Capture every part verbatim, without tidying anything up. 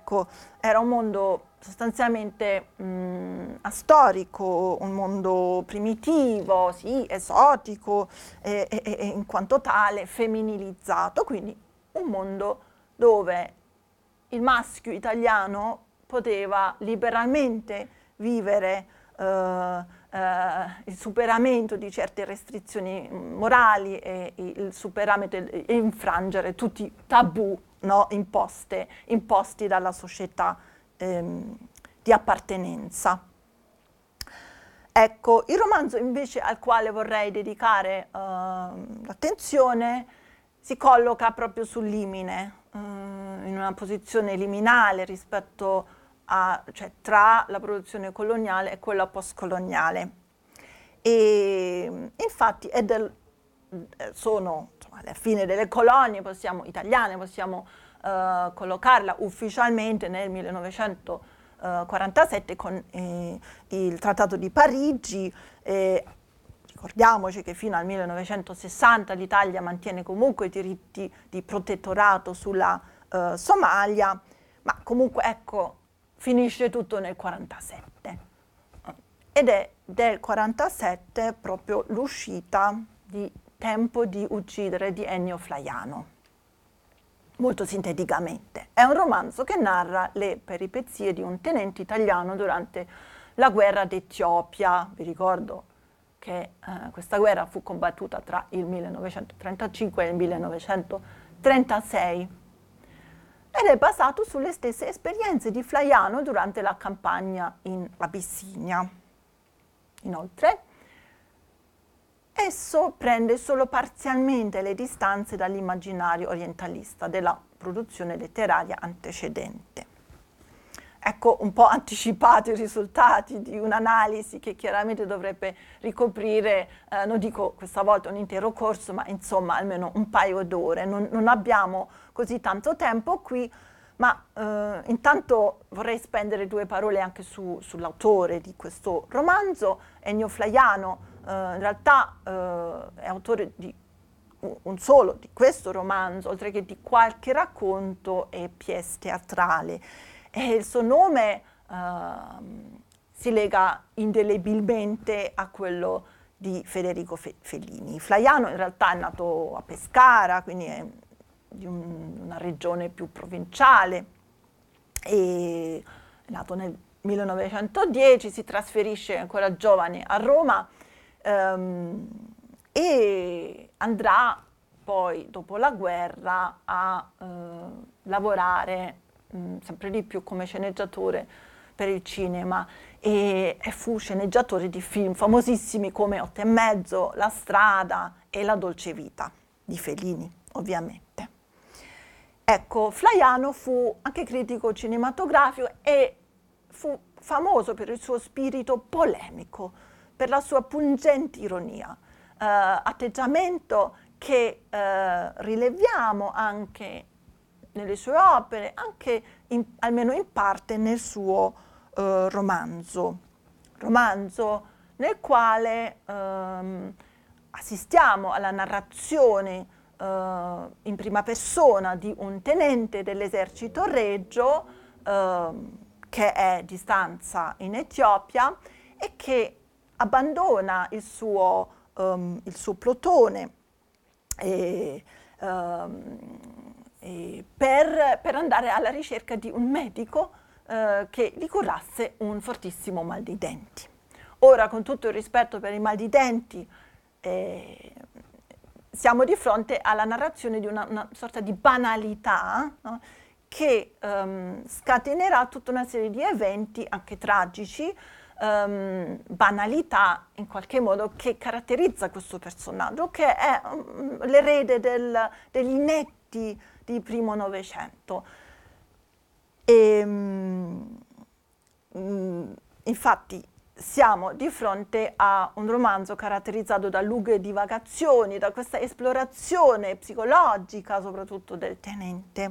ecco, era un mondo sostanzialmente mh, astorico, un mondo primitivo, sì, esotico, e, e, e in quanto tale femminilizzato, quindi un mondo dove il maschio italiano poteva liberalmente vivere eh, eh, il superamento di certe restrizioni morali e il superamento e infrangere tutti i tabù, no, imposte, imposti dalla società ehm, di appartenenza. Ecco, il romanzo invece al quale vorrei dedicare uh, l'attenzione si colloca proprio sul limine, uh, in una posizione liminale rispetto a, cioè tra la produzione coloniale e quella postcoloniale. E infatti è del, sono insomma, alla fine delle colonie possiamo, italiane, possiamo uh, collocarla ufficialmente nel millenovecentoquarantasette con eh, il Trattato di Parigi. Eh, ricordiamoci che fino al millenovecentosessanta l'Italia mantiene comunque i diritti di protettorato sulla uh, Somalia, ma comunque ecco, finisce tutto nel quarantasette. Ed è del quarantasette proprio l'uscita di Tempo di uccidere di Ennio Flaiano. Molto sinteticamente, è un romanzo che narra le peripezie di un tenente italiano durante la guerra d'Etiopia. Vi ricordo che eh, questa guerra fu combattuta tra il millenovecentotrentacinque e il millenovecentotrentasei ed è basato sulle stesse esperienze di Flaiano durante la campagna in Abissinia. Inoltre, esso prende solo parzialmente le distanze dall'immaginario orientalista della produzione letteraria antecedente. Ecco un po' anticipati i risultati di un'analisi che chiaramente dovrebbe ricoprire, eh, non dico questa volta un intero corso, ma insomma almeno un paio d'ore. Non, non abbiamo così tanto tempo qui, ma eh, intanto vorrei spendere due parole anche su, sull'autore di questo romanzo. Ennio Flaiano eh, in realtà eh, è autore di un solo di questo romanzo, oltre che di qualche racconto e pièce teatrale. E il suo nome uh, si lega indelebilmente a quello di Federico Fe- Fellini. Flaiano in realtà è nato a Pescara, quindi è di un, una regione più provinciale, e è nato nel millenovecentodieci, si trasferisce ancora giovane a Roma um, e andrà poi dopo la guerra a uh, lavorare mh, sempre di più come sceneggiatore per il cinema, e, e fu sceneggiatore di film famosissimi come Otto e mezzo, La strada e La dolce vita di Fellini, ovviamente. Ecco, Flaiano fu anche critico cinematografico e fu famoso per il suo spirito polemico, per la sua pungente ironia, eh, atteggiamento che eh, rileviamo anche nelle sue opere, anche in, almeno in parte nel suo eh, romanzo, romanzo nel quale ehm, assistiamo alla narrazione eh, in prima persona di un tenente dell'esercito regio eh, che è di stanza in Etiopia e che abbandona il suo, um, il suo plotone e, um, e per, per andare alla ricerca di un medico uh, che gli curasse un fortissimo mal di denti. Ora, con tutto il rispetto per i mal di denti, eh, siamo di fronte alla narrazione di una, una sorta di banalità, no? Che um, scatenerà tutta una serie di eventi, anche tragici, um, banalità in qualche modo, che caratterizza questo personaggio, che è um, l'erede del, degli inetti di primo Novecento. E, um, um, infatti siamo di fronte a un romanzo caratterizzato da lunghe divagazioni, da questa esplorazione psicologica soprattutto del tenente.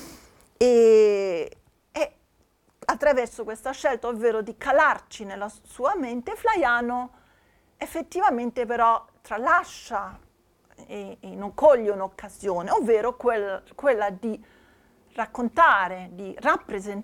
E, e attraverso questa scelta, ovvero di calarci nella sua mente, Flaiano effettivamente però tralascia e, e non coglie un'occasione, ovvero quel, quella di raccontare, di rappresentare